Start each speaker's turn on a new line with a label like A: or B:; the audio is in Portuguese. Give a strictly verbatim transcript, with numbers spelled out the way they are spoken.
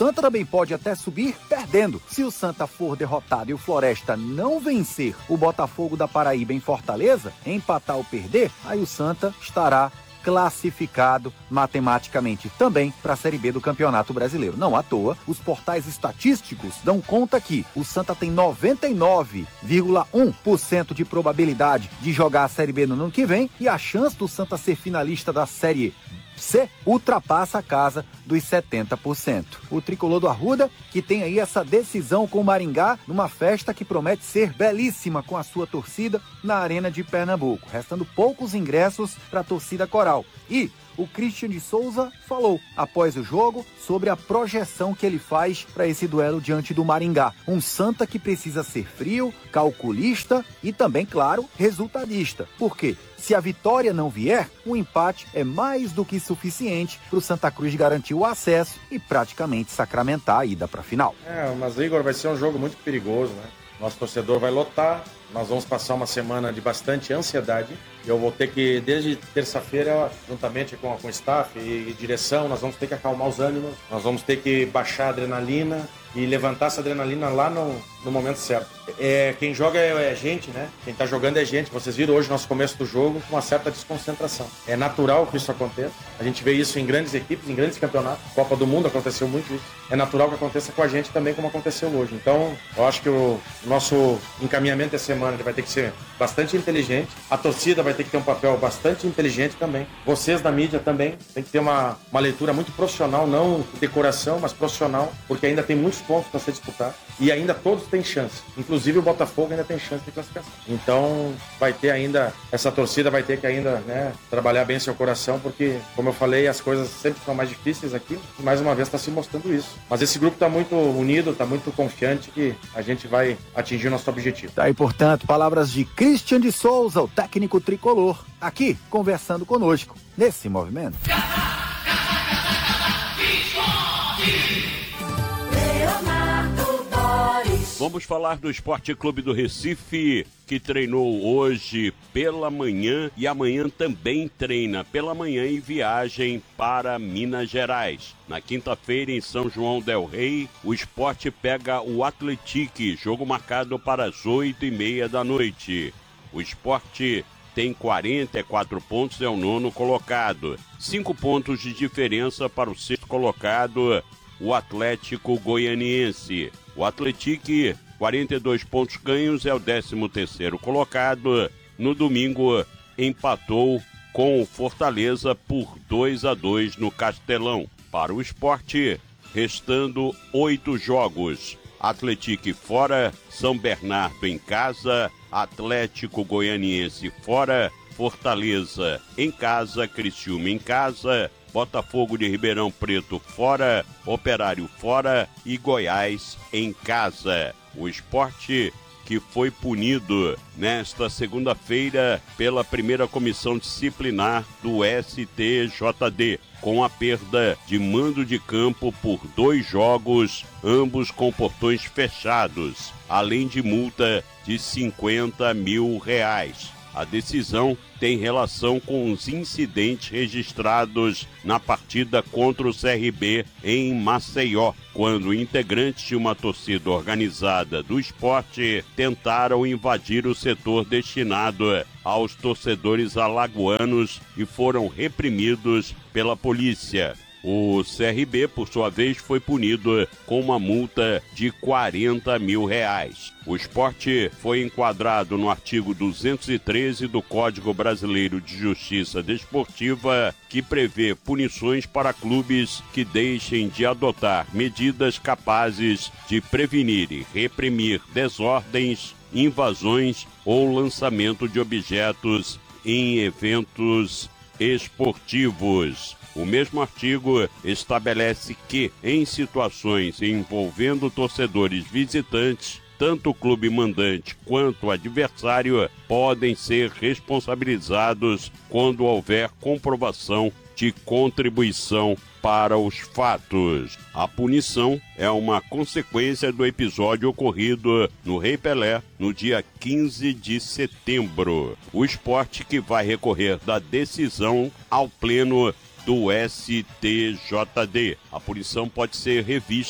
A: Santa também pode até subir perdendo. Se o Santa for derrotado e o Floresta não vencer o Botafogo da Paraíba em Fortaleza, empatar ou perder, aí o Santa estará classificado matematicamente também para a Série B do Campeonato Brasileiro. Não à toa, os portais estatísticos dão conta que o Santa tem noventa e nove vírgula um por cento de probabilidade de jogar a Série B no ano que vem, e a chance do Santa ser finalista da Série C ultrapassa a casa dos setenta por cento. O tricolor do Arruda, que tem aí essa decisão com o Maringá, numa festa que promete ser belíssima com a sua torcida na Arena de Pernambuco, restando poucos ingressos para a torcida coral. E o Christian de Souza falou, após o jogo, sobre a projeção que ele faz para esse duelo diante do Maringá. Um Santa que precisa ser frio, calculista e também, claro, resultadista. Por quê? Se a vitória não vier, o empate é mais do que suficiente para o Santa Cruz garantir o acesso e praticamente sacramentar a ida para a final.
B: É, mas Igor, vai ser um jogo muito perigoso, né? Nosso torcedor vai lotar, nós vamos passar uma semana de bastante ansiedade. Eu vou ter que, desde terça-feira, juntamente com, com o staff e, e direção, nós vamos ter que acalmar os ânimos, nós vamos ter que baixar a adrenalina e levantar essa adrenalina lá no, no momento certo. É, quem joga é, é gente, né? Quem tá jogando é gente. Vocês viram hoje nosso começo do jogo com uma certa desconcentração. É natural que isso aconteça. A gente vê isso em grandes equipes, em grandes campeonatos. Copa do Mundo aconteceu muito isso. É natural que aconteça com a gente também, como aconteceu hoje. Então, eu acho que o nosso encaminhamento essa semana vai ter que ser bastante inteligente. A torcida vai ter que ter um papel bastante inteligente também. Vocês da mídia também tem que ter uma, uma leitura muito profissional, não decoração, mas profissional, porque ainda tem muitos pontos para ser disputado e ainda todos têm chance. Inclusive o Botafogo ainda tem chance de classificação. Então vai ter ainda, essa torcida vai ter que ainda, né, trabalhar bem seu coração, porque, como eu falei, as coisas sempre são mais difíceis aqui e mais uma vez está se mostrando isso. Mas esse grupo está muito unido, está muito confiante que a gente vai atingir o nosso objetivo.
A: Tá aí, portanto, palavras de Christian de Souza, o técnico tricolor, aqui conversando conosco nesse movimento.
C: Vamos falar do Esporte Clube do Recife, que treinou hoje pela manhã e amanhã também treina pela manhã em viagem para Minas Gerais. Na quinta-feira, em São João del Rei, o Sport pega o Atletique, jogo marcado para as oito e meia da noite. O Sport tem quarenta e quatro pontos, é o nono colocado. Cinco pontos de diferença para o sexto colocado, o Atlético Goianiense. O Atletique, quarenta e dois pontos ganhos, é o décimo terceiro colocado. No domingo, empatou com o Fortaleza por dois a dois no Castelão. Para o Sport, restando oito jogos. Atletique fora, São Bernardo em casa, Atlético Goianiense fora, Fortaleza em casa, Criciúma em casa, Botafogo de Ribeirão Preto fora, Operário fora e Goiás em casa. O Sport, que foi punido nesta segunda-feira pela primeira comissão disciplinar do S T J D, com a perda de mando de campo por dois jogos, ambos com portões fechados, além de multa de cinquenta mil reais. A decisão tem relação com os incidentes registrados na partida contra o C R B em Maceió, quando integrantes de uma torcida organizada do esporte tentaram invadir o setor destinado aos torcedores alagoanos e foram reprimidos pela polícia. O C R B, por sua vez, foi punido com uma multa de quarenta mil reais. O Sport foi enquadrado no artigo duzentos e treze do Código Brasileiro de Justiça Desportiva, que prevê punições para clubes que deixem de adotar medidas capazes de prevenir e reprimir desordens, invasões ou lançamento de objetos em eventos esportivos. O mesmo artigo estabelece que, em situações envolvendo torcedores visitantes, tanto o clube mandante quanto o adversário podem ser responsabilizados quando houver comprovação de contribuição para os fatos. A punição é uma consequência do episódio ocorrido no Rei Pelé no dia quinze de setembro. O Sport, que vai recorrer da decisão ao pleno do S T J D. A punição pode ser revista